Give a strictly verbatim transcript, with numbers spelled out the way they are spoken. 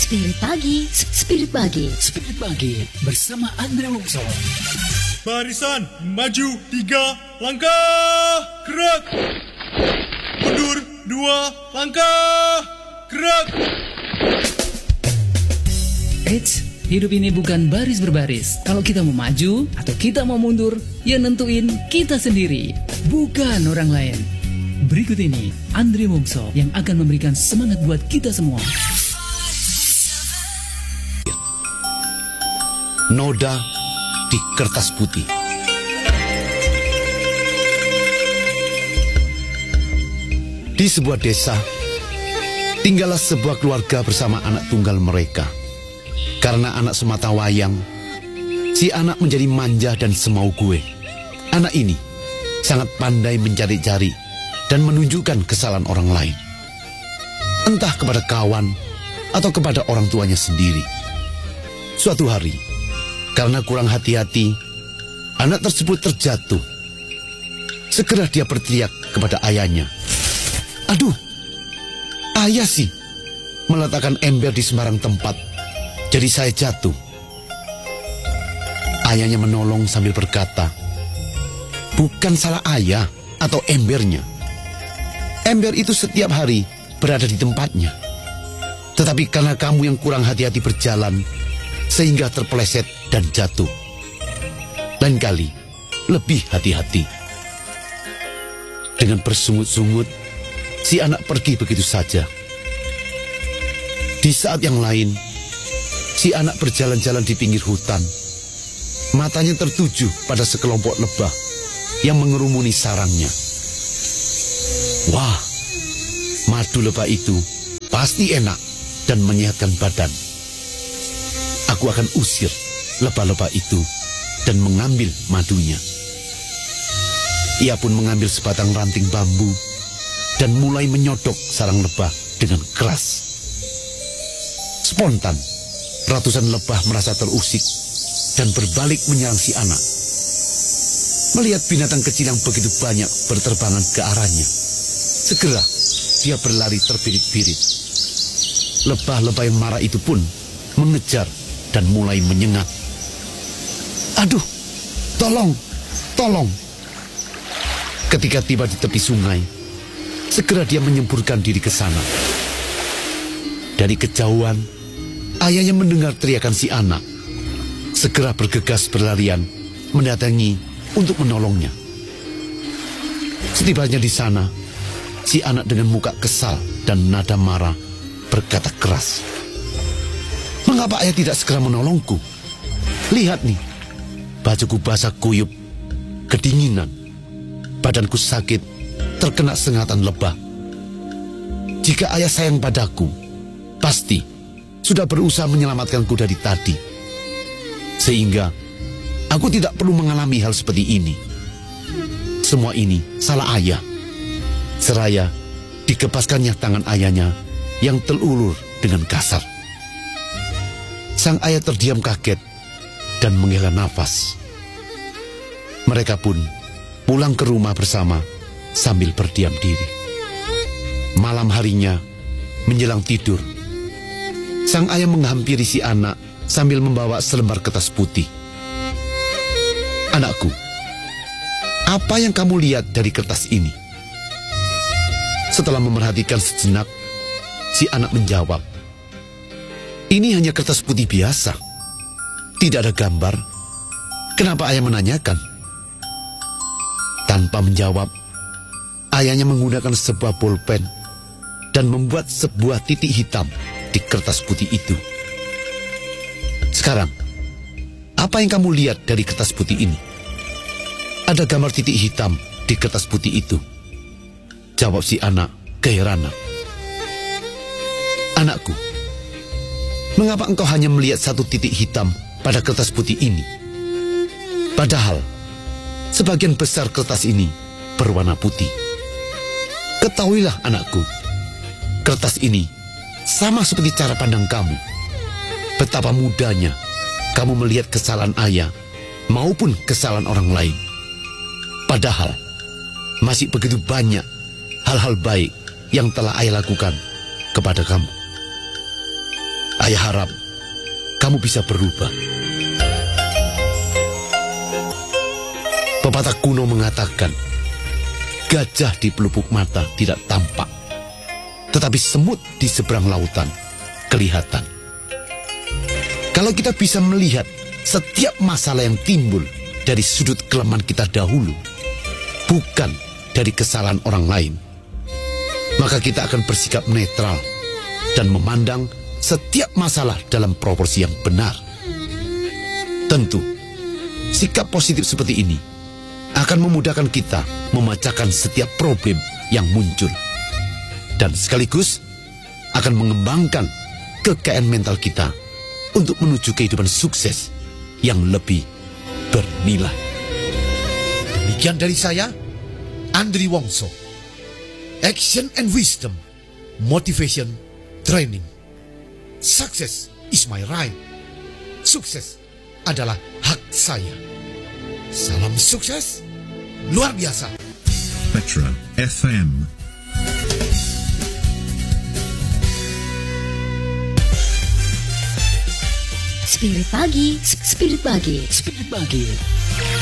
Spirit Pagi, Spirit Pagi, Spirit Pagi bersama Andre Wongso. Barisan maju tiga langkah, gerak. Mundur dua langkah, gerak. Eits, hidup ini bukan baris berbaris. Kalau kita mau maju atau kita mau mundur, ya nentuin kita sendiri, bukan orang lain. Berikut ini Andre Wongso yang akan memberikan semangat buat kita semua. Noda di kertas putih. Di sebuah desa, tinggallah sebuah keluarga bersama anak tunggal mereka. Karena anak semata wayang, si anak menjadi manja dan semau gue. Anak ini sangat pandai mencari-cari dan menunjukkan kesalahan orang lain. Entah kepada kawan atau kepada orang tuanya sendiri. Suatu hari, karena kurang hati-hati, anak tersebut terjatuh. Segera dia berteriak kepada ayahnya. Aduh, ayah sih meletakkan ember di sembarang tempat, jadi saya jatuh. Ayahnya menolong sambil berkata, bukan salah ayah atau embernya. Ember itu setiap hari berada di tempatnya. Tetapi karena kamu yang kurang hati-hati berjalan, sehingga terpeleset dan jatuh. Lain kali, lebih hati-hati. Dengan bersungut-sungut, si anak pergi begitu saja. Di saat yang lain, si anak berjalan-jalan di pinggir hutan. Matanya tertuju pada sekelompok lebah yang mengerumuni sarangnya. Wah, madu lebah itu pasti enak dan menyehatkan badan. Aku akan usir lebah-lebah itu dan mengambil madunya. Ia pun mengambil sebatang ranting bambu dan mulai menyodok sarang lebah dengan keras. Spontan, ratusan lebah merasa terusik dan berbalik menyerang si anak. Melihat binatang kecil yang begitu banyak berterbangan ke arahnya, segera dia berlari terbirit-birit. Lebah-lebah yang marah itu pun mengejar dan mulai menyengat. Aduh, tolong, tolong. Ketika tiba di tepi sungai, segera dia menyemburkan diri ke sana. Dari kejauhan, ayahnya mendengar teriakan si anak. Segera bergegas berlarian, mendatangi untuk menolongnya. Setibanya di sana, si anak dengan muka kesal dan nada marah berkata keras, mengapa ayah tidak segera menolongku? Lihat nih, bajuku basah kuyup, kedinginan, badanku sakit, terkena sengatan lebah. Jika ayah sayang padaku, pasti sudah berusaha menyelamatkanku dari tadi. Sehingga aku tidak perlu mengalami hal seperti ini. Semua ini salah ayah. Seraya dikepaskannya tangan ayahnya yang terulur dengan kasar. Sang ayah terdiam kaget dan menghela nafas. Mereka pun pulang ke rumah bersama sambil berdiam diri. Malam harinya, menjelang tidur, sang ayah menghampiri si anak sambil membawa selembar kertas putih. Anakku, apa yang kamu lihat dari kertas ini? Setelah memerhatikan sejenak, si anak menjawab, ini hanya kertas putih biasa. Tidak ada gambar. Kenapa ayah menanyakan? Tanpa menjawab, ayahnya menggunakan sebuah bolpen dan membuat sebuah titik hitam di kertas putih itu. Sekarang, apa yang kamu lihat dari kertas putih ini? Ada gambar titik hitam di kertas putih itu. Jawab si anak keheranan. Anakku, mengapa engkau hanya melihat satu titik hitam pada kertas putih ini? Padahal, sebagian besar kertas ini berwarna putih. Ketahuilah anakku, kertas ini sama seperti cara pandang kamu. Betapa mudahnya kamu melihat kesalahan ayah maupun kesalahan orang lain. Padahal, masih begitu banyak hal-hal baik yang telah ayah lakukan kepada kamu. Ayah harap kamu bisa berubah. Pepatah kuno mengatakan, gajah di pelupuk mata tidak tampak, tetapi semut di seberang lautan kelihatan. Kalau kita bisa melihat setiap masalah yang timbul dari sudut kelemahan kita dahulu, bukan dari kesalahan orang lain, maka kita akan bersikap netral dan memandang setiap masalah dalam proporsi yang benar. Tentu, sikap positif seperti ini akan memudahkan kita memecahkan setiap problem yang muncul, dan sekaligus akan mengembangkan kekayaan mental kita untuk menuju kehidupan sukses yang lebih bernilai. Demikian dari saya, Andri Wongso. Action and wisdom, motivation, training. Success is my right. Sukses adalah hak saya. Salam sukses luar biasa. Petra F M. Spirit Pagi, Spirit Pagi, Spirit Pagi.